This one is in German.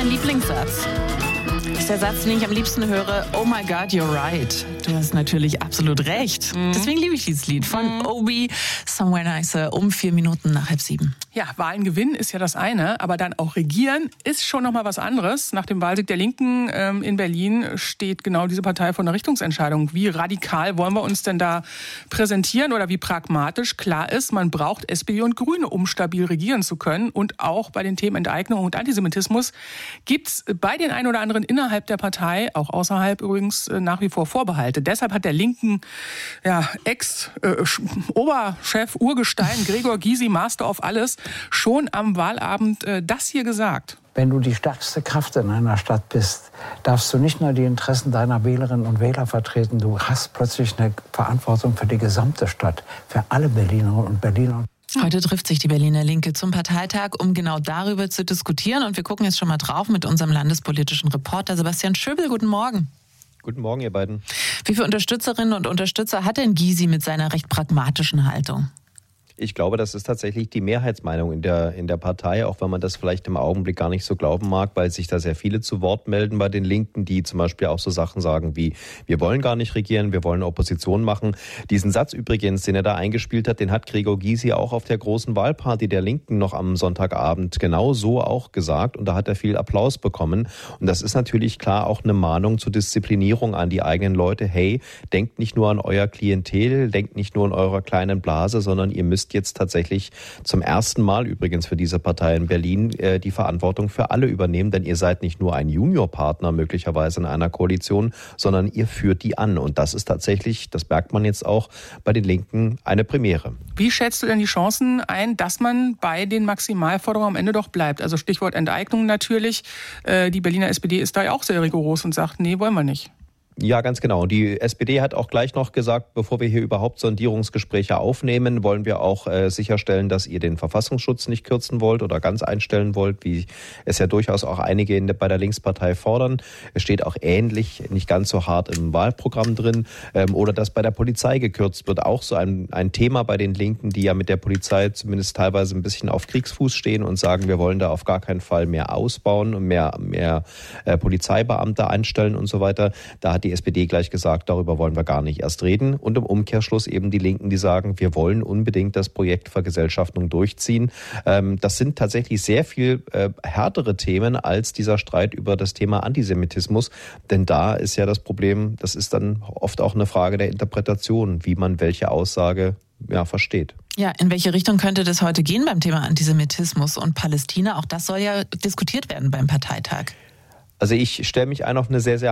dein Lieblingssatz? Das ist der Satz, den ich am liebsten höre. Oh my God, you're right. Du hast natürlich absolut recht. Deswegen liebe ich dieses Lied von Obi, Somewhere Nicer, um 4 Minuten nach 6:30. Ja, Wahlen gewinnen ist ja das eine, aber dann auch regieren ist schon noch mal was anderes. Nach dem Wahlsieg der Linken in Berlin steht genau diese Partei vor einer Richtungsentscheidung. Wie radikal wollen wir uns denn da präsentieren oder wie pragmatisch? Klar ist, man braucht SPD und Grüne, um stabil regieren zu können. Und auch bei den Themen Enteignung und Antisemitismus gibt's bei den ein oder anderen innerhalb der Partei, auch außerhalb übrigens, nach wie vor Vorbehalte. Deshalb hat der linken Ex-Oberchef Urgestein Gregor Gysi, Master of alles, schon am Wahlabend das hier gesagt. Wenn du die stärkste Kraft in einer Stadt bist, darfst du nicht nur die Interessen deiner Wählerinnen und Wähler vertreten, du hast plötzlich eine Verantwortung für die gesamte Stadt, für alle Berlinerinnen und Berliner. Heute trifft sich die Berliner Linke zum Parteitag, um genau darüber zu diskutieren. Und wir gucken jetzt schon mal drauf mit unserem landespolitischen Reporter Sebastian Schöbel. Guten Morgen. Guten Morgen, ihr beiden. Wie viele Unterstützerinnen und Unterstützer hat denn Gysi mit seiner recht pragmatischen Haltung? Ich glaube, das ist tatsächlich die Mehrheitsmeinung in der Partei, auch wenn man das vielleicht im Augenblick gar nicht so glauben mag, weil sich da sehr viele zu Wort melden bei den Linken, die zum Beispiel auch so Sachen sagen wie, wir wollen gar nicht regieren, wir wollen Opposition machen. Diesen Satz übrigens, den er da eingespielt hat, den hat Gregor Gysi auch auf der großen Wahlparty der Linken noch am Sonntagabend genau so auch gesagt und da hat er viel Applaus bekommen. Und das ist natürlich klar auch eine Mahnung zur Disziplinierung an die eigenen Leute. Hey, denkt nicht nur an euer Klientel, denkt nicht nur an eurer kleinen Blase, sondern ihr müsst jetzt tatsächlich zum ersten Mal übrigens für diese Partei in Berlin die Verantwortung für alle übernehmen, denn ihr seid nicht nur ein Juniorpartner möglicherweise in einer Koalition, sondern ihr führt die an und das ist tatsächlich, das merkt man jetzt auch bei den Linken, eine Premiere. Wie schätzt du denn die Chancen ein, dass man bei den Maximalforderungen am Ende doch bleibt? Also Stichwort Enteignung natürlich. Die Berliner SPD ist da ja auch sehr rigoros und sagt, nee, wollen wir nicht. Ja, ganz genau. Die SPD hat auch gleich noch gesagt, bevor wir hier überhaupt Sondierungsgespräche aufnehmen, wollen wir auch sicherstellen, dass ihr den Verfassungsschutz nicht kürzen wollt oder ganz einstellen wollt, wie es ja durchaus auch einige bei der Linkspartei fordern. Es steht auch ähnlich, nicht ganz so hart im Wahlprogramm drin. Oder dass bei der Polizei gekürzt wird. Auch so ein Thema bei den Linken, die ja mit der Polizei zumindest teilweise ein bisschen auf Kriegsfuß stehen und sagen, wir wollen da auf gar keinen Fall mehr ausbauen und mehr Polizeibeamte einstellen und so weiter. Da hat die SPD gleich gesagt, darüber wollen wir gar nicht erst reden. Und im Umkehrschluss eben die Linken, die sagen, wir wollen unbedingt das Projekt Vergesellschaftung durchziehen. Das sind tatsächlich sehr viel härtere Themen als dieser Streit über das Thema Antisemitismus. Denn da ist ja das Problem, das ist dann oft auch eine Frage der Interpretation, wie man welche Aussage versteht. Ja, in welche Richtung könnte das heute gehen beim Thema Antisemitismus und Palästina? Auch das soll ja diskutiert werden beim Parteitag. Also ich stelle mich ein auf eine sehr, sehr